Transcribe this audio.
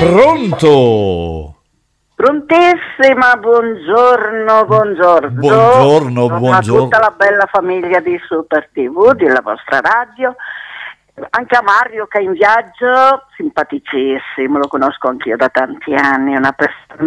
Pronto? Prontissima, buongiorno. Buongiorno. A tutta la bella famiglia di Super TV, della vostra radio. Anche a Mario che è in viaggio, simpaticissimo, lo conosco anch'io da tanti anni, una persona